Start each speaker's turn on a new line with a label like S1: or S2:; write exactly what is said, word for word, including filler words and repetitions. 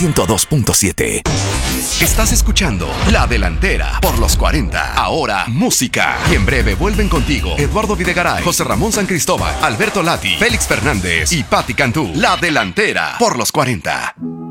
S1: ciento dos punto siete.
S2: Estás escuchando La Delantera por los cuarenta. Ahora, música. Y en breve vuelven contigo Eduardo Videgaray, José Ramón San Cristóbal, Alberto Lati, Félix Fernández y Patti Cantú. La Delantera por los cuarenta.